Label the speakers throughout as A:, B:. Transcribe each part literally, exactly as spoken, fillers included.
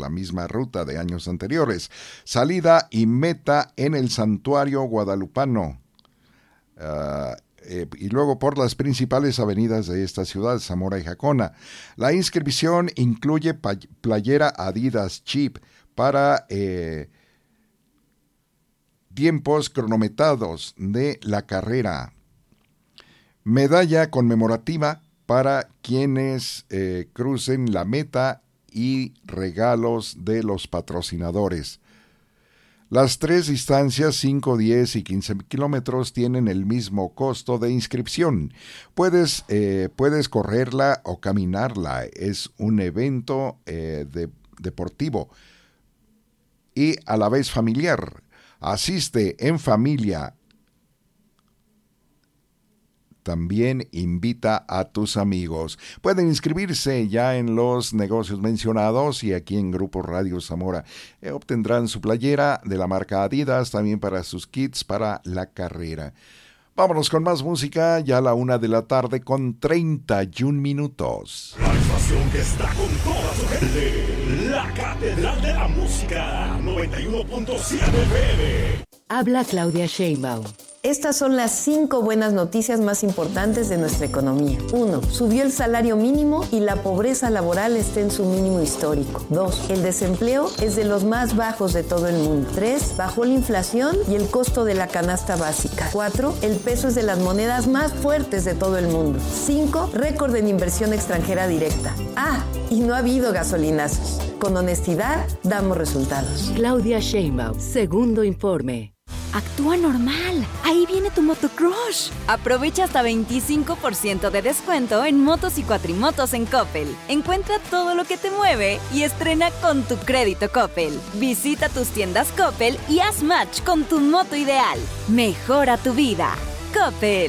A: la misma ruta de años anteriores. Salida y meta en el Santuario Guadalupano. Uh, eh, y luego por las principales avenidas de esta ciudad, Zamora y Jacona. La inscripción incluye pa- playera Adidas Chip para eh, tiempos cronometrados de la carrera. Medalla conmemorativa para quienes eh, crucen la meta y regalos de los patrocinadores. Las tres distancias, cinco, diez y quince kilómetros, tienen el mismo costo de inscripción. Puedes, eh, puedes correrla o caminarla. Es un evento eh, de, deportivo y a la vez familiar. Asiste en familia. También invita a tus amigos. Pueden inscribirse ya en los negocios mencionados y aquí en Grupo Radio Zamora. Eh, obtendrán su playera de la marca Adidas, también para sus kits para la carrera. Vámonos con más música, ya a la una de la tarde con treinta y un minutos.
B: La estación que está con toda su gente, la Catedral de la Música, noventa y uno punto siete F M.
C: Habla Claudia Sheinbaum.
D: Estas son las cinco buenas noticias más importantes de nuestra economía. uno. Subió el salario mínimo y la pobreza laboral está en su mínimo histórico. dos. El desempleo es de los más bajos de todo el mundo. tres. Bajó la inflación y el costo de la canasta básica. cuatro. El peso es de las monedas más fuertes de todo el mundo. cinco. Récord en inversión extranjera directa. Ah, y no ha habido gasolinazos. Con honestidad, damos resultados.
C: Claudia Sheinbaum, segundo informe.
E: Actúa normal. Ahí viene tu motocrush. Aprovecha hasta veinticinco por ciento de descuento en motos y cuatrimotos en Coppel. Encuentra todo lo que te mueve y estrena con tu crédito Coppel. Visita tus tiendas Coppel y haz match con tu moto ideal. Mejora tu vida. Coppel.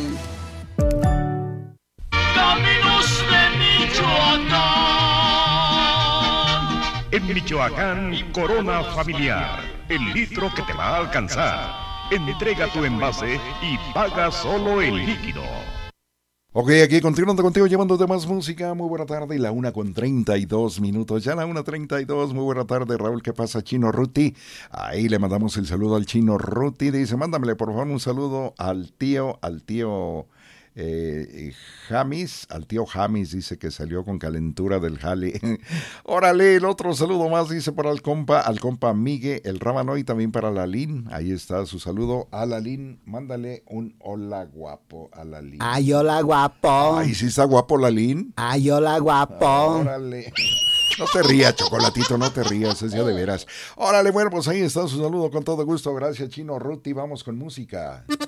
B: Caminos de Michoacán.
F: En Michoacán, Corona Familiar. El litro que te va a alcanzar. Entrega tu envase y paga solo el líquido.
A: Ok, aquí continuando contigo, llevándote más música. Muy buena tarde, la una con treinta y dos minutos. Ya la una treinta y dos, muy buena tarde, Raúl. ¿Qué pasa, Chino Ruti? Ahí le mandamos el saludo al Chino Ruti. Dice, mándamele por favor un saludo al tío, al tío... Eh, Jamis, al tío Jamis, dice que salió con calentura del jale. Órale, el otro saludo más, dice para el compa, al compa Migue, el Rábano, y también para Lalín. Ahí está su saludo a Lalín. Mándale un hola guapo a Lalín.
G: Ay, hola guapo.
A: Ay, sí está guapo Lalín.
G: Ay, hola guapo.
A: Órale. No te rías, Chocolatito, no te rías, es ya de veras. Órale, bueno, pues ahí está su saludo con todo gusto. Gracias, Chino Ruti. Vamos con música.